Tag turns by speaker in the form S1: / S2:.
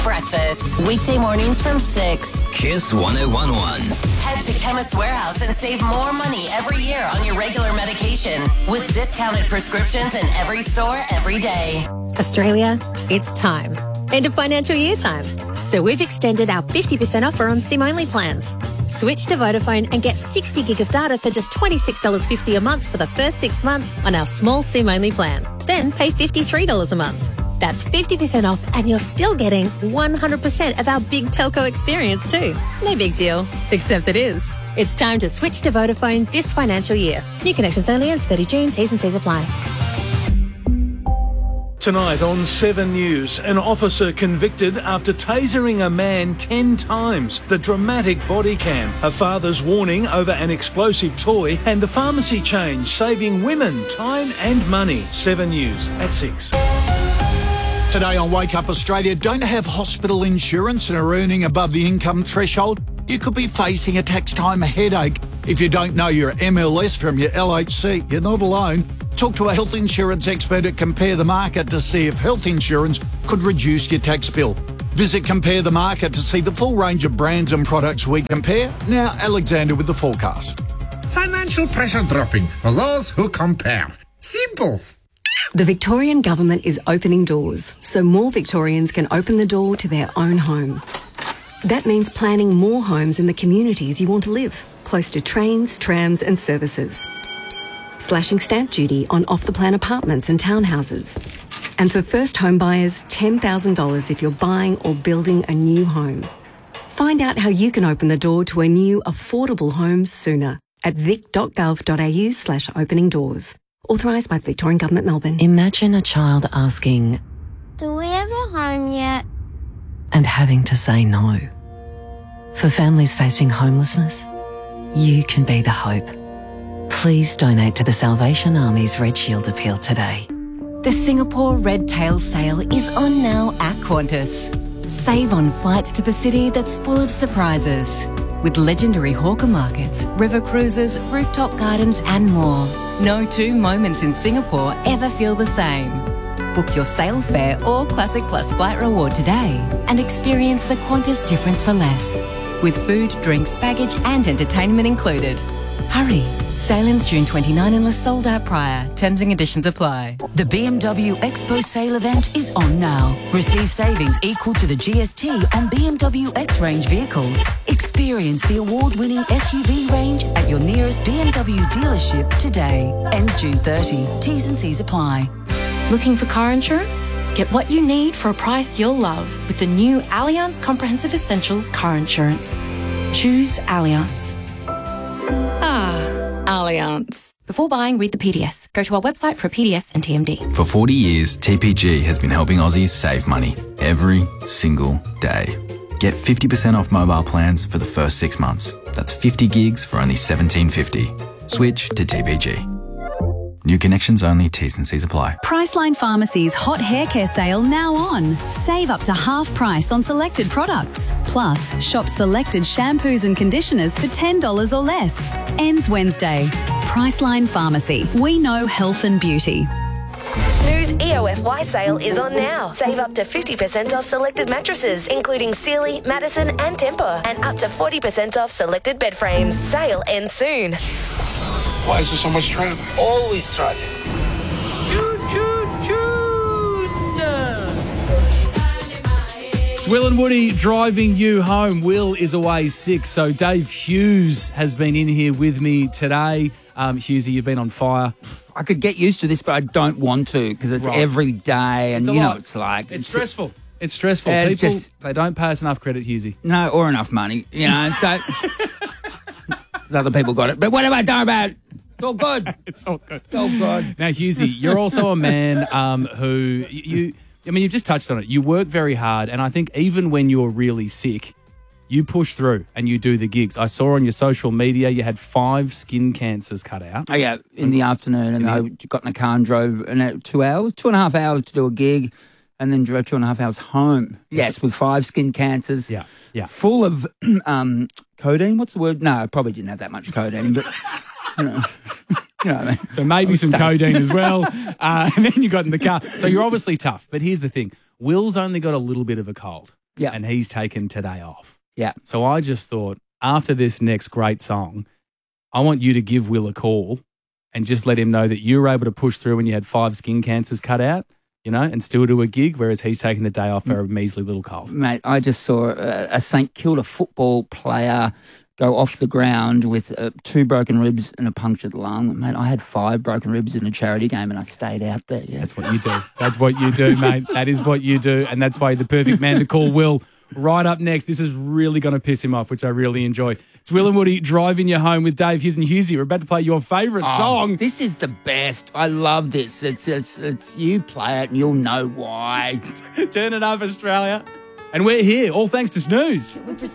S1: Breakfast, weekday mornings from 6.
S2: Kiss 1011.
S1: Head to Chemist Warehouse and save more money every year on your regular medication with discounted prescriptions in every store every day.
S3: Australia, it's time. End of financial year time. So we've extended our 50% offer on SIM-only plans. Switch to Vodafone and get 60 gig of data for just $26.50 a month for the first 6 months on our small SIM-only plan. Then pay $53 a month. That's 50% off and you're still getting 100% of our big telco experience too. No big deal, except it is. It's time to switch to Vodafone this financial year. New connections only ends 30 June. T's and C's apply.
S4: Tonight on 7 News, an officer convicted after tasering a man 10 times. The dramatic body cam, a father's warning over an explosive toy, and the pharmacy change saving women time and money. 7 News at 6.
S5: Today on Wake Up Australia, don't have hospital insurance and are earning above the income threshold? You could be facing a tax time headache. If you don't know your MLS from your LHC, you're not alone. Talk to a health insurance expert at Compare the Market to see if health insurance could reduce your tax bill. Visit Compare the Market to see the full range of brands and products we compare. Now, Alexander with the forecast.
S6: Financial pressure dropping for those who compare. Simples.
S7: The Victorian Government is opening doors so more Victorians can open the door to their own home. That means planning more homes in the communities you want to live, close to trains, trams and services. Slashing stamp duty on off-the-plan apartments and townhouses. And for first home buyers, $10,000 if you're buying or building a new home. Find out how you can open the door to a new affordable home sooner at vic.gov.au/opening doors. Authorised by the Victorian Government, Melbourne.
S8: Imagine a child asking,
S9: "Do we have a home yet?"
S8: and having to say no. For families facing homelessness, you can be the hope. Please donate to the Salvation Army's Red Shield appeal today.
S10: The Singapore Red Tail Sale is on now at Qantas. Save on flights to the city that's full of surprises. With legendary hawker markets, river cruises, rooftop gardens and more. No two moments in Singapore ever feel the same. Book your sail fare or Classic Plus flight reward today and experience the Qantas difference for less. With food, drinks, baggage and entertainment included. Hurry! Sale ends June 29 unless sold out prior. Terms and conditions apply.
S11: The BMW Expo sale event is on now. Receive savings equal to the GST on BMW X-Range vehicles. Experience the award-winning SUV range at your nearest BMW dealership today. Ends June 30. T's and C's apply.
S12: Looking for car insurance? Get what you need for a price you'll love with the new Allianz Comprehensive Essentials car insurance. Choose Allianz. Allianz. Before buying, read the PDS. Go to our website for a PDS and TMD.
S13: For 40 years, TPG has been helping Aussies save money every single day. Get 50% off mobile plans for the first 6 months. That's 50 gigs for only $17.50. Switch to TPG. New connections only, T's and C's apply.
S14: Priceline Pharmacy's hot hair care sale now on. Save up to half price on selected products. Plus, shop selected shampoos and conditioners for $10 or less. Ends Wednesday. Priceline Pharmacy. We know health and beauty.
S15: Snooze EOFY sale is on now. Save up to 50% off selected mattresses, including Sealy, Madison and Tempur, and up to 40% off selected bed frames. Sale ends soon.
S6: Why is there so much traffic?
S2: Always traffic.
S16: It's Will and Woody driving you home. Will is away sick, so Dave Hughes has been in here with me today. Hughesy, you've been on fire.
S17: I could get used to this, but I don't want to because it's every day, and
S16: it's
S17: you know it's like
S16: it's stressful. It's stressful.
S17: Yeah,
S16: People
S17: they
S16: don't pay us enough credit, Hughesy.
S17: No, or enough money, you know. So other people got it, but what have I done about it? It's all good.
S16: It's all good.
S17: It's all good.
S16: Now, Hughesy, you're also a man who you've just touched on it. You work very hard, and I think even when you're really sick, you push through and you do the gigs. I saw on your social media you had 5 skin cancers cut out.
S17: Oh, yeah, in the afternoon, and I got in a car and drove 2.5 hours to do a gig, and then drove 2.5 hours home. Yes, with 5 skin cancers.
S16: Yeah.
S17: Full of codeine. What's the word? No, I probably didn't have that much codeine, but you know what I mean.
S16: So maybe some codeine as well. And then you got in the car. So you're obviously tough. But here's the thing. Will's only got a little bit of a cold.
S17: Yeah.
S16: and he's taken today off.
S17: Yeah.
S16: So I just thought, after this next great song, I want you to give Will a call and just let him know that you were able to push through when you had 5 skin cancers cut out, you know, and still do a gig, whereas he's taking the day off for a measly little cold.
S17: Mate, I just saw a St Kilda football player go off the ground with 2 broken ribs and a punctured lung. Mate, I had 5 broken ribs in a charity game and I stayed out there. Yeah.
S16: That's what you do. That's what you do, mate. That is what you do. And that's why you're the perfect man to call Will. Right up next, this is really going to piss him off, which I really enjoy. It's Will and Woody driving you home with Dave Hughes and Hughesy. We're about to play your favourite song.
S17: This is the best. I love this. It's you play it and you'll know why.
S16: Turn it up, Australia. And we're here, all thanks to Snooze.